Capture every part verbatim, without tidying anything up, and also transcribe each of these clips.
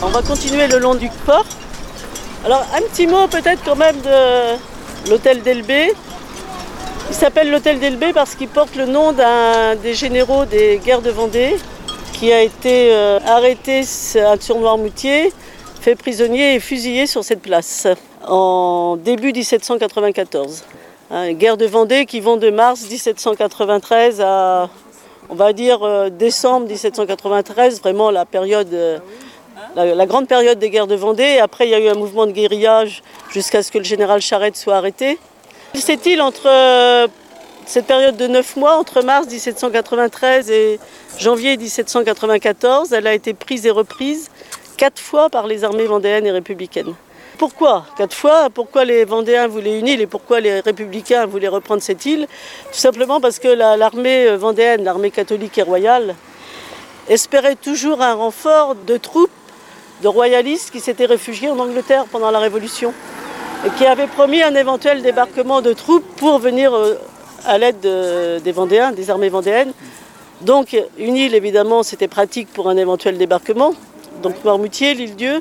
On va continuer le long du port. Alors un petit mot peut-être quand même de l'hôtel d'Elbée. Il s'appelle l'hôtel d'Elbée parce qu'il porte le nom d'un des généraux des guerres de Vendée qui a été euh, arrêté sur Noirmoutier, fait prisonnier et fusillé sur cette place en début dix-sept cent quatre-vingt-quatorze. Hein, guerre de Vendée qui vont de mars dix-sept cent quatre-vingt-treize à, on va dire, euh, décembre dix-sept cent quatre-vingt-treize, vraiment la période, euh, la, la grande période des guerres de Vendée. Après, il y a eu un mouvement de guérillage jusqu'à ce que le général Charette soit arrêté. Cette île, entre euh, cette période de neuf mois, entre mars dix-sept cent quatre-vingt-treize et janvier dix-sept cent quatre-vingt-quatorze, elle a été prise et reprise quatre fois par les armées vendéennes et républicaines. Pourquoi quatre fois? Pourquoi les Vendéens voulaient une île et pourquoi les républicains voulaient reprendre cette île? Tout simplement parce que la, l'armée vendéenne, l'armée catholique et royale, espérait toujours un renfort de troupes, de royalistes qui s'étaient réfugiés en Angleterre pendant la Révolution et qui avaient promis un éventuel débarquement de troupes pour venir à l'aide de, des Vendéens, des armées vendéennes. Donc une île, évidemment, c'était pratique pour un éventuel débarquement. Donc Noirmoutier, l'île-Dieu.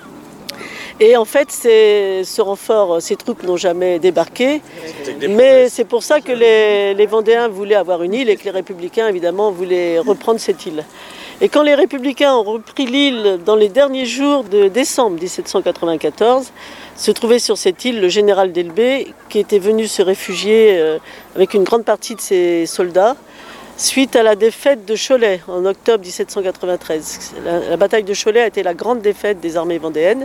Et en fait, c'est, ce renfort, ces troupes n'ont jamais débarqué. Mais c'est pour ça que les, les Vendéens voulaient avoir une île et que les Républicains, évidemment, voulaient reprendre cette île. Et quand les Républicains ont repris l'île dans les derniers jours de décembre dix-sept cent quatre-vingt-quatorze, se trouvait sur cette île le général d'Elbée qui était venu se réfugier euh, avec une grande partie de ses soldats suite à la défaite de Cholet en octobre dix-sept cent quatre-vingt-treize. La, la bataille de Cholet a été la grande défaite des armées vendéennes.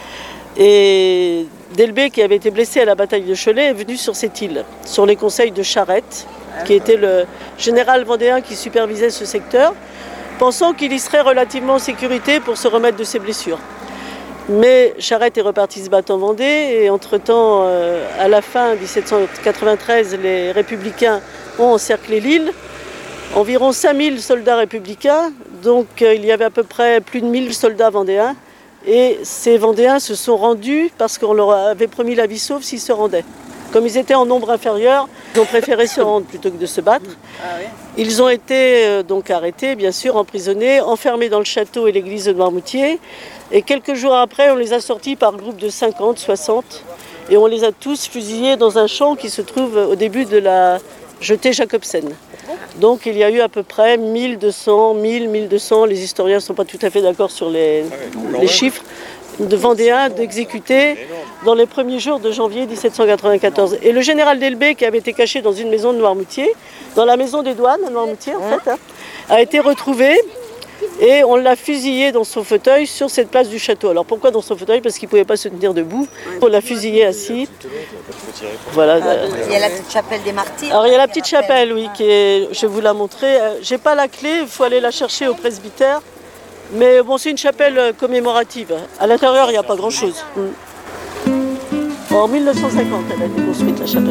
Et d'Elbée, qui avait été blessé à la bataille de Cholet, est venu sur cette île, sur les conseils de Charette, qui était le général vendéen qui supervisait ce secteur, pensant qu'il y serait relativement en sécurité pour se remettre de ses blessures. Mais Charette est reparti se battre en Vendée et entre-temps, euh, à la fin dix-sept cent quatre-vingt-treize, les républicains ont encerclé l'île. Environ cinq mille soldats républicains, donc euh, il y avait à peu près plus de mille soldats vendéens. Et ces Vendéens se sont rendus parce qu'on leur avait promis la vie sauve s'ils se rendaient. Comme ils étaient en nombre inférieur, ils ont préféré se rendre plutôt que de se battre. Ils ont été euh, donc arrêtés, bien sûr, emprisonnés, enfermés dans le château et l'église de Noirmoutier. Et quelques jours après, on les a sortis par groupe de cinquante, soixante. Et on les a tous fusillés dans un champ qui se trouve au début de la jetée Jacobsen. Donc il y a eu à peu près mille deux cents, mille, mille deux cents, les historiens ne sont pas tout à fait d'accord sur les, les chiffres, de Vendéens d'exécutés dans les premiers jours de janvier dix-sept cent quatre-vingt-quatorze. Et le général d'Elbée, qui avait été caché dans une maison de Noirmoutier, dans la maison des douanes à Noirmoutier en fait, hein, a été retrouvé et on l'a fusillé dans son fauteuil sur cette place du château. Alors pourquoi dans son fauteuil? Parce qu'il ne pouvait pas se tenir debout. On l'a fusillé assis. Voilà. Il y a la petite chapelle des martyrs. Alors il y a la petite chapelle, oui, qui est, je vais vous la montrer. J'ai pas la clé, il faut aller la chercher au presbytère. Mais bon, c'est une chapelle commémorative. À l'intérieur, il n'y a pas grand-chose. En mille neuf cent cinquante, elle a été construite, la chapelle.